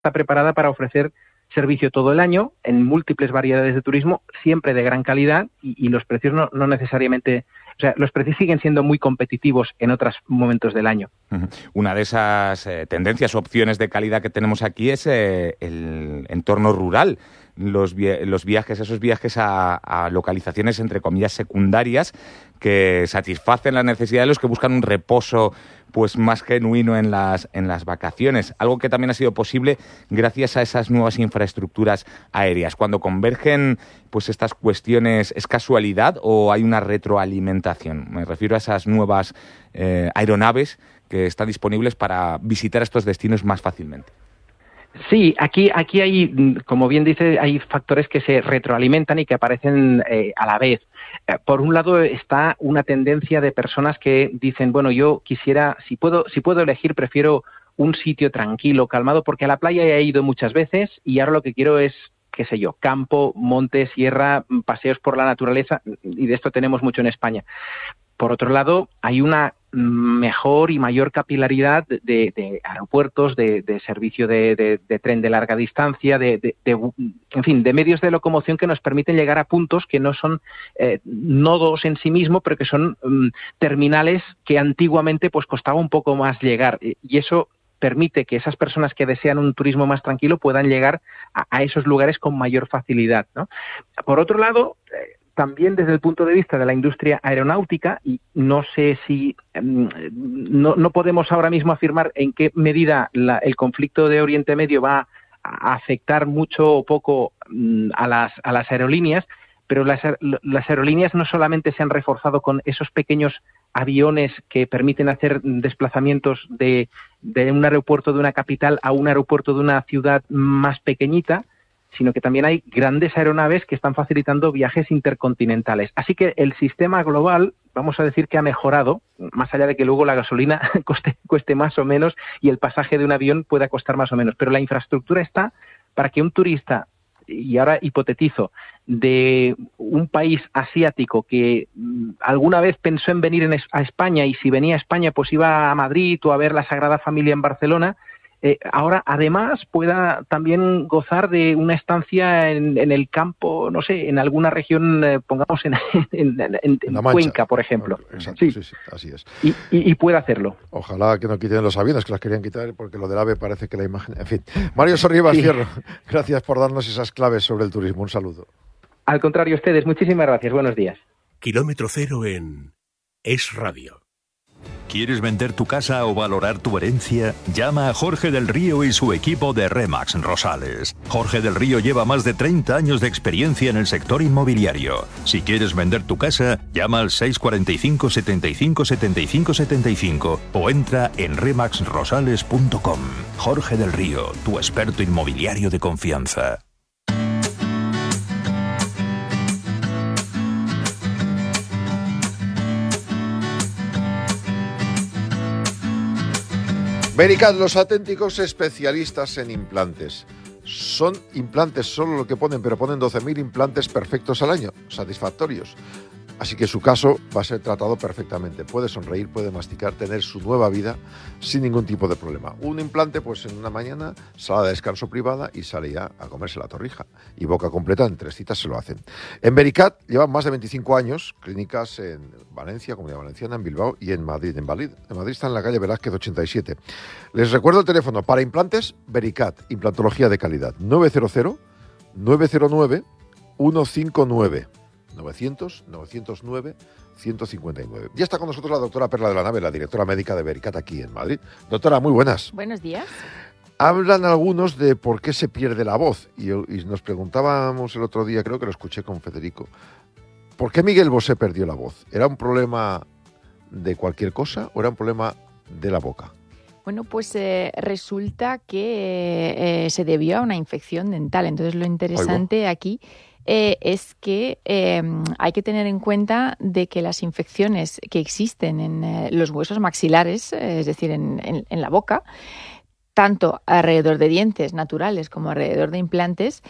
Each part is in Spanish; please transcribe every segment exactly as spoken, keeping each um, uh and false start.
está preparada para ofrecer servicio todo el año en múltiples variedades de turismo, siempre de gran calidad y, y los precios no, no necesariamente, o sea, los precios siguen siendo muy competitivos en otros momentos del año. Una de esas eh, tendencias, opciones de calidad que tenemos aquí es eh, el entorno rural. Los, vi- los viajes, esos viajes a, a localizaciones, entre comillas, secundarias, que satisfacen la necesidad de los que buscan un reposo pues más genuino en las, en las vacaciones. Algo que también ha sido posible gracias a esas nuevas infraestructuras aéreas. Cuando convergen pues estas cuestiones, ¿es casualidad o hay una retroalimentación? Me refiero a esas nuevas eh, aeronaves que están disponibles para visitar estos destinos más fácilmente. Sí, aquí, aquí hay, como bien dice, hay factores que se retroalimentan y que aparecen eh, a la vez. Eh, por un lado está una tendencia de personas que dicen, bueno, yo quisiera, si puedo, si puedo elegir, prefiero un sitio tranquilo, calmado, porque a la playa he ido muchas veces y ahora lo que quiero es, qué sé yo, campo, monte, sierra, paseos por la naturaleza, y de esto tenemos mucho en España. Por otro lado, hay una mejor y mayor capilaridad de, de aeropuertos, de, de servicio de, de, de tren de larga distancia, de, de, de, en fin, de medios de locomoción que nos permiten llegar a puntos que no son eh, nodos en sí mismos, pero que son um, terminales que antiguamente pues costaba un poco más llegar. Y eso permite que esas personas que desean un turismo más tranquilo puedan llegar a, a esos lugares con mayor facilidad, ¿no? Por otro lado, eh, también desde el punto de vista de la industria aeronáutica, y no sé si, no, no podemos ahora mismo afirmar en qué medida la, el conflicto de Oriente Medio va a afectar mucho o poco a las, a las aerolíneas, pero las, las aerolíneas no solamente se han reforzado con esos pequeños aviones que permiten hacer desplazamientos de, de un aeropuerto de una capital a un aeropuerto de una ciudad más pequeñita, sino que también hay grandes aeronaves que están facilitando viajes intercontinentales. Así que el sistema global, vamos a decir que ha mejorado, más allá de que luego la gasolina cueste, cueste más o menos y el pasaje de un avión pueda costar más o menos. Pero la infraestructura está para que un turista, y ahora hipotetizo, de un país asiático que mmm, alguna vez pensó en venir en es- a España y si venía a España pues iba a Madrid o a ver la Sagrada Familia en Barcelona, Eh, ahora además pueda también gozar de una estancia en, en el campo, no sé, en alguna región, eh, pongamos en, en, en, en, en Cuenca, por ejemplo. Exacto, sí, sí, sí, así es. Y, y, y puede hacerlo. Ojalá que no quiten los aviones, que las querían quitar, porque lo del AVE parece que la imagen... En fin. Mario Sorribas sí. Fierro, gracias por darnos esas claves sobre el turismo. Un saludo. Al contrario, ustedes, muchísimas gracias. Buenos días. Kilómetro cero en Es Radio. ¿Quieres vender tu casa o valorar tu herencia? Llama a Jorge del Río y su equipo de Remax Rosales. Jorge del Río lleva más de treinta años de experiencia en el sector inmobiliario. Si quieres vender tu casa, llama al seis cuatro cinco, setenta y cinco, setenta y cinco, setenta y cinco o entra en remax rosales punto com. Jorge del Río, tu experto inmobiliario de confianza. Vericat, los auténticos especialistas en implantes. Son implantes solo lo que ponen, pero ponen doce mil implantes perfectos al año, satisfactorios. Así que su caso va a ser tratado perfectamente. Puede sonreír, puede masticar, tener su nueva vida sin ningún tipo de problema. Un implante, pues en una mañana, sala de descanso privada y sale ya a comerse la torrija. Y boca completa, en tres citas se lo hacen. En Vericat llevan más de veinticinco años, clínicas en Valencia, Comunidad Valenciana, en Bilbao y en Madrid. En Madrid, en Madrid está en la calle Velázquez ochenta y siete. Les recuerdo el teléfono para implantes, Vericat, implantología de calidad, nueve cero cero, nueve cero nueve, uno cinco nueve. novecientos, novecientos nueve, ciento cincuenta y nueve. Ya está con nosotros la doctora Perla de la Nave, la directora médica de Vericat aquí en Madrid. Doctora, muy buenas. Buenos días. Hablan algunos de por qué se pierde la voz y, y nos preguntábamos el otro día, creo que lo escuché con Federico, ¿por qué Miguel Bosé perdió la voz? ¿Era un problema de cualquier cosa o era un problema de la boca? Bueno, pues eh, resulta que eh, se debió a una infección dental. Entonces lo interesante Oigo. aquí eh, es que eh, hay que tener en cuenta de que las infecciones que existen en eh, los huesos maxilares, eh, es decir, en, en, en la boca, tanto alrededor de dientes naturales como alrededor de implantes,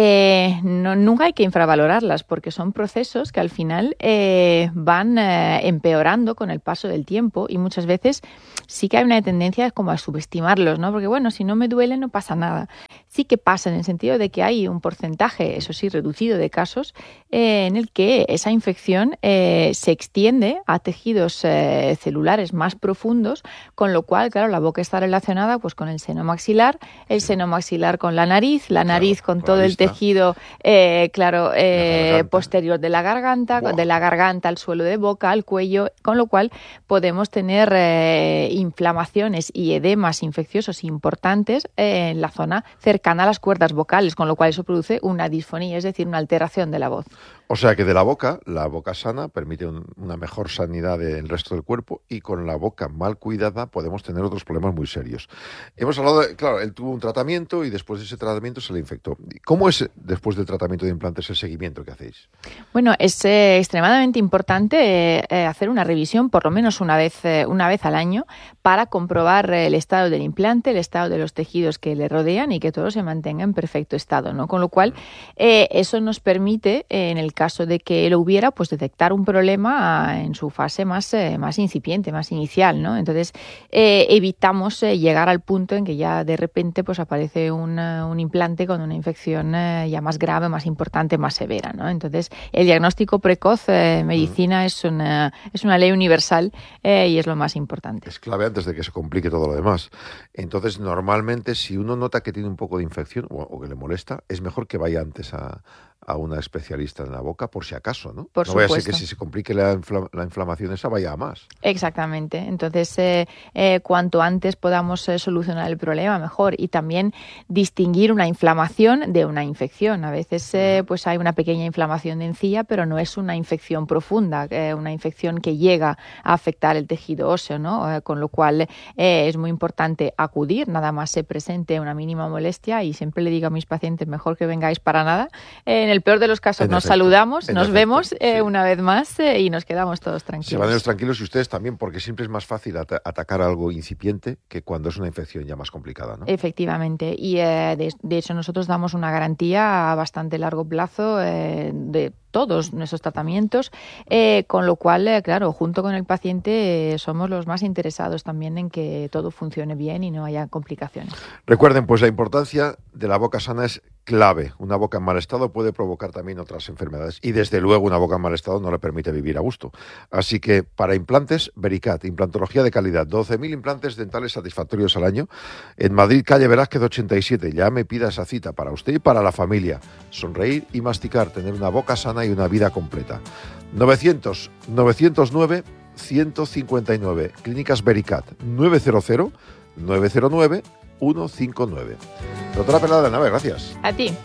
eh, no, nunca hay que infravalorarlas, porque son procesos que al final eh, van eh, empeorando con el paso del tiempo, y muchas veces sí que hay una tendencia como a subestimarlos, ¿no? Porque bueno, si no me duele no pasa nada. Sí que pasa, en el sentido de que hay un porcentaje, eso sí, reducido de casos eh, en el que esa infección eh, se extiende a tejidos eh, celulares más profundos, con lo cual, claro, la boca está relacionada pues con el seno maxilar, el seno maxilar con la nariz, la nariz claro, con todo el tejido, eh, claro, eh, posterior de la garganta, wow. de la garganta al suelo de boca, al cuello, con lo cual podemos tener eh, inflamaciones y edemas infecciosos importantes eh, en la zona cercana a las cuerdas vocales, con lo cual eso produce una disfonía, es decir, una alteración de la voz. O sea que de la boca, la boca sana permite un, una mejor sanidad del resto del cuerpo, y con la boca mal cuidada podemos tener otros problemas muy serios. Hemos hablado, de, claro, él tuvo un tratamiento y después de ese tratamiento se le infectó. ¿Cómo es después del tratamiento de implantes el seguimiento que hacéis? Bueno, es eh, extremadamente importante eh, hacer una revisión por lo menos una vez, eh, una vez al año para comprobar el estado del implante, el estado de los tejidos que le rodean y que todo se mantenga en perfecto estado, ¿no? Con lo cual, eh, eso nos permite, eh, en el caso de que lo hubiera, pues detectar un problema en su fase más, eh, más incipiente, más inicial, ¿no? Entonces, eh, evitamos eh, llegar al punto en que ya de repente pues aparece un, un implante con una infección eh, ya más grave, más importante, más severa, ¿no? Entonces, el diagnóstico precoz en eh, medicina mm. es, una, es una ley universal eh, y es lo más importante. Es clave antes de que se complique todo lo demás. Entonces, normalmente, si uno nota que tiene un poco de infección o, o que le molesta, es mejor que vaya antes a... a una especialista en la boca, por si acaso, ¿no? Por no vaya supuesto. a ser que si se complique la, infla, la inflamación esa vaya a más. Exactamente. Entonces, eh, eh, cuanto antes podamos eh, solucionar el problema, mejor. Y también distinguir una inflamación de una infección. A veces eh, pues hay una pequeña inflamación de encía, pero no es una infección profunda, eh, una infección que llega a afectar el tejido óseo, ¿no? Eh, con lo cual eh, es muy importante acudir, nada más se presente una mínima molestia, y siempre le digo a mis pacientes, mejor que vengáis para nada. Eh, en el peor de los casos en nos efecto, saludamos, nos efecto, vemos eh, sí. una vez más eh, y nos quedamos todos tranquilos. Se van ellos tranquilos, y ustedes también, porque siempre es más fácil at- atacar algo incipiente que cuando es una infección ya más complicada, ¿no? Efectivamente, y eh, de, de hecho nosotros damos una garantía a bastante largo plazo eh, de todos nuestros tratamientos, eh, con lo cual, eh, claro, junto con el paciente eh, somos los más interesados también en que todo funcione bien y no haya complicaciones. Recuerden, pues la importancia de la boca sana es clave. Una boca en mal estado puede provocar también otras enfermedades, y desde luego una boca en mal estado no le permite vivir a gusto. Así que para implantes, Vericat, implantología de calidad, doce mil implantes dentales satisfactorios al año, en Madrid, calle Velázquez ochenta y siete. Ya me pida esa cita para usted y para la familia. Sonreír y masticar, tener una boca sana y una vida completa. novecientos, novecientos nueve, ciento cincuenta y nueve. Clínicas Vericat, nueve cero cero, nueve cero nueve, uno cinco nueve. Doctora Pereda de la Nave, gracias. A ti.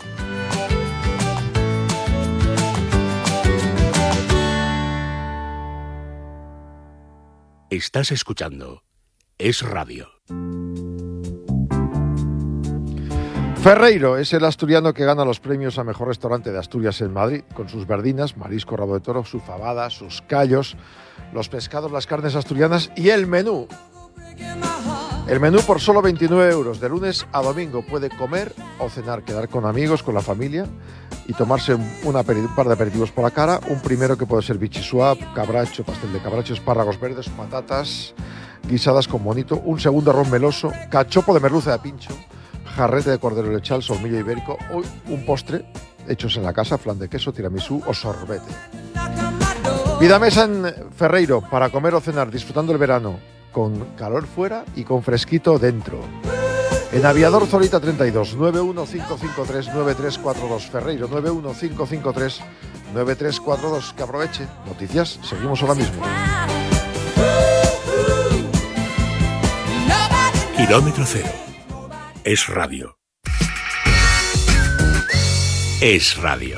Estás escuchando Es Radio. Ferreiro es el asturiano que gana los premios a mejor restaurante de Asturias en Madrid, con sus verdinas, marisco, rabo de toro, su fabada, sus callos, los pescados, las carnes asturianas y el menú. El menú por solo veintinueve euros, de lunes a domingo. Puede comer o cenar, quedar con amigos, con la familia y tomarse un, una, un par de aperitivos por la cara. Un primero que puede ser bichisuap, cabracho, pastel de cabracho, espárragos verdes, patatas guisadas con bonito. Un segundo arroz meloso, cachopo de merluza de pincho, jarrete de cordero lechal, solmillo ibérico, o un postre hechos en la casa, flan de queso, tiramisú o sorbete. Pida mesa en Ferreiro para comer o cenar, disfrutando el verano, con calor fuera y con fresquito dentro. En Aviador Zorita treinta y dos, nueve uno cinco cinco tres, nueve tres cuatro dos, Ferreiro, nueve uno cinco cinco tres, nueve tres cuatro dos. Que aproveche. Noticias, seguimos ahora mismo. Kilómetro cero. Es Radio. Es Radio.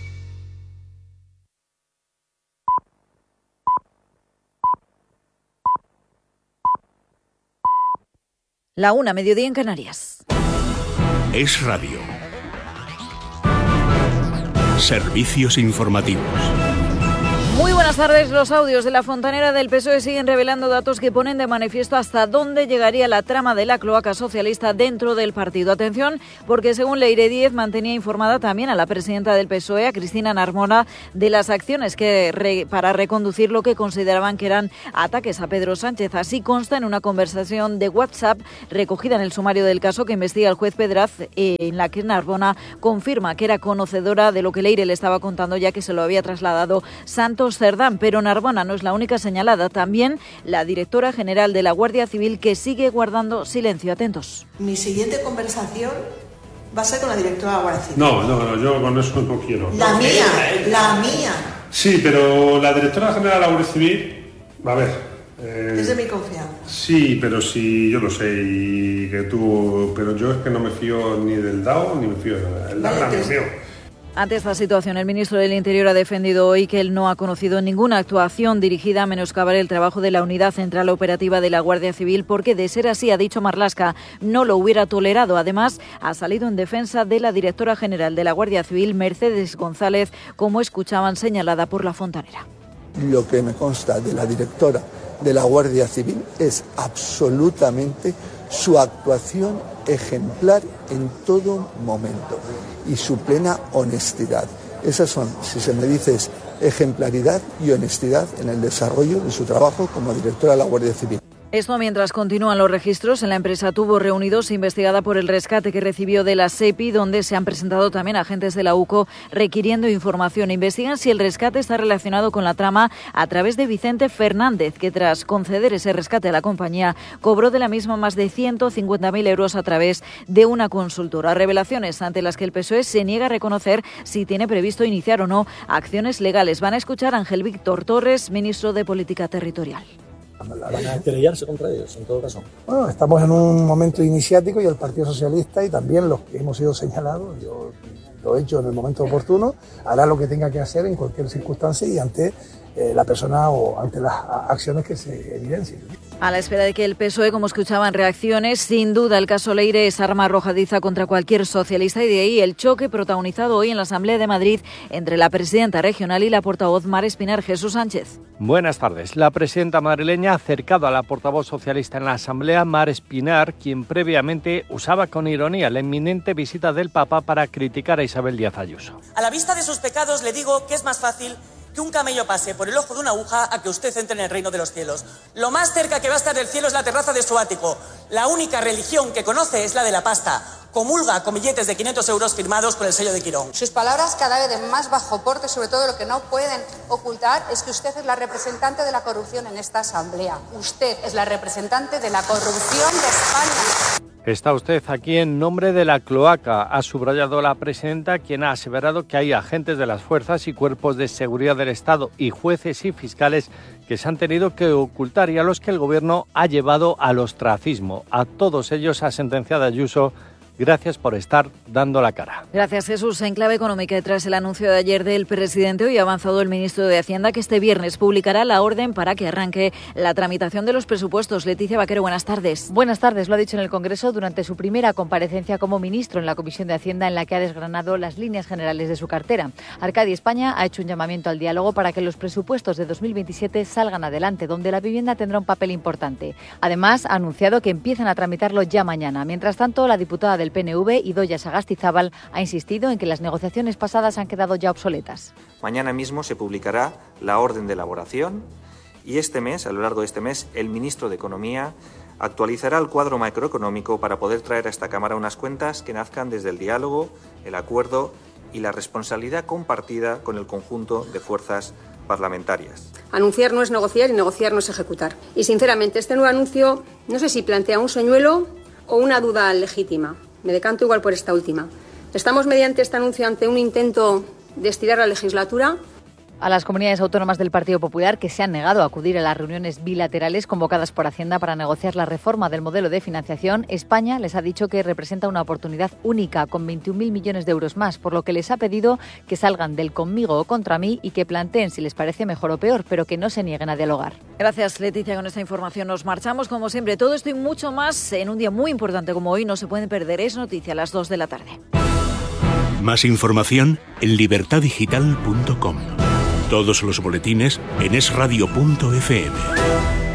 La una, mediodía en Canarias. Es Radio. Servicios informativos. Muy buenas tardes. Los audios de la fontanera del P S O E siguen revelando datos que ponen de manifiesto hasta dónde llegaría la trama de la cloaca socialista dentro del partido. Atención, porque según Leire Díez mantenía informada también a la presidenta del P S O E, a Cristina Narbona, de las acciones que re, para reconducir lo que consideraban que eran ataques a Pedro Sánchez. Así consta en una conversación de WhatsApp recogida en el sumario del caso que investiga el juez Pedraz, eh, en la que Narbona confirma que era conocedora de lo que Leire le estaba contando, ya que se lo había trasladado Santos Cerdán. Pero Narbona no es la única señalada, también la directora general de la Guardia Civil, que sigue guardando silencio. Atentos. Mi siguiente conversación va a ser con la directora de la Guardia Civil. No, no, no, yo con eso no quiero. La no, mía, la mía. Sí, pero la directora general de la Guardia Civil, a ver... Eh, es de mi confianza. Sí, pero sí, yo lo sé, y que tú... Pero yo es que no me fío ni del D A O, ni me fío de nada. El vale, D A O no me fío. Ante esta situación, el ministro del Interior ha defendido hoy que él no ha conocido ninguna actuación dirigida a menoscabar el trabajo de la Unidad Central Operativa de la Guardia Civil, porque de ser así, ha dicho Marlaska, no lo hubiera tolerado. Además, ha salido en defensa de la directora general de la Guardia Civil, Mercedes González, como escuchaban, señalada por la fontanera. Lo que me consta de la directora de la Guardia Civil es absolutamente su actuación ejemplar en todo momento y su plena honestidad. Esas son, si se me dice, es ejemplaridad y honestidad en el desarrollo de su trabajo como directora de la Guardia Civil. Esto mientras continúan los registros en la empresa Tubos Reunidos, investigada por el rescate que recibió de la SEPI, donde se han presentado también agentes de la UCO requiriendo información. Investigan si el rescate está relacionado con la trama a través de Vicente Fernández, que tras conceder ese rescate a la compañía, cobró de la misma más de ciento cincuenta mil euros a través de una consultora. Revelaciones ante las que el P S O E se niega a reconocer si tiene previsto iniciar o no acciones legales. Van a escuchar a Ángel Víctor Torres, ministro de Política Territorial. Van a querellarse contra ellos, en todo caso. Bueno, estamos en un momento iniciático y el Partido Socialista y también los que hemos sido señalados, yo lo he hecho en el momento oportuno, hará lo que tenga que hacer en cualquier circunstancia y ante eh, la persona o ante las acciones que se evidencien. A la espera de que el P S O E, como escuchaban, reacciones, sin duda el caso Leire es arma arrojadiza contra cualquier socialista, y de ahí el choque protagonizado hoy en la Asamblea de Madrid entre la presidenta regional y la portavoz Mar Espinar. Jesús Sánchez. Buenas tardes. La presidenta madrileña ha acercado a la portavoz socialista en la Asamblea, Mar Espinar, quien previamente usaba con ironía la inminente visita del Papa para criticar a Isabel Díaz Ayuso. A la vista de sus pecados le digo que es más fácil que un camello pase por el ojo de una aguja a que usted entre en el reino de los cielos. Lo más cerca que va a estar del cielo es la terraza de su ático. La única religión que conoce es la de la pasta. Comulga con billetes de quinientos euros firmados con el sello de Quirón. Sus palabras cada vez de más bajo porte, sobre todo lo que no pueden ocultar es que usted es la representante de la corrupción en esta asamblea. Usted es la representante de la corrupción de España. Está usted aquí en nombre de la cloaca, ha subrayado la presidenta, quien ha aseverado que hay agentes de las fuerzas y cuerpos de seguridad del Estado y jueces y fiscales que se han tenido que ocultar y a los que el Gobierno ha llevado al ostracismo. A todos ellos ha sentenciado Ayuso. Gracias por estar dando la cara. Gracias, Jesús. En clave económica, tras el anuncio de ayer del presidente, hoy ha avanzado el ministro de Hacienda que este viernes publicará la orden para que arranque la tramitación de los presupuestos. Leticia Vaquero, buenas tardes. Buenas tardes. Lo ha dicho en el Congreso durante su primera comparecencia como ministro en la Comisión de Hacienda, en la que ha desgranado las líneas generales de su cartera. Arcadi España ha hecho un llamamiento al diálogo para que los presupuestos de dos mil veintisiete salgan adelante, donde la vivienda tendrá un papel importante. Además, ha anunciado que empiezan a tramitarlo ya mañana. Mientras tanto, la diputada del P N V, Idoia Sagastizábal, ha insistido en que las negociaciones pasadas han quedado ya obsoletas. Mañana mismo se publicará la orden de elaboración y este mes, a lo largo de este mes, el ministro de Economía actualizará el cuadro macroeconómico para poder traer a esta Cámara unas cuentas que nazcan desde el diálogo, el acuerdo y la responsabilidad compartida con el conjunto de fuerzas parlamentarias. Anunciar no es negociar y negociar no es ejecutar. Y sinceramente, este nuevo anuncio no sé si plantea un señuelo o una duda legítima. Me decanto igual por esta última. ¿Estamos mediante este anuncio ante un intento de estirar la legislatura? A las comunidades autónomas del Partido Popular que se han negado a acudir a las reuniones bilaterales convocadas por Hacienda para negociar la reforma del modelo de financiación, España les ha dicho que representa una oportunidad única con veintiún mil millones de euros más, por lo que les ha pedido que salgan del conmigo o contra mí y que planteen si les parece mejor o peor, pero que no se nieguen a dialogar. Gracias, Leticia. Con esta información nos marchamos. Como siempre, todo esto y mucho más en un día muy importante como hoy. No se pueden perder. Es noticia a las dos de la tarde. Más información en libertad digital punto com. Todos los boletines en es radio punto efe eme.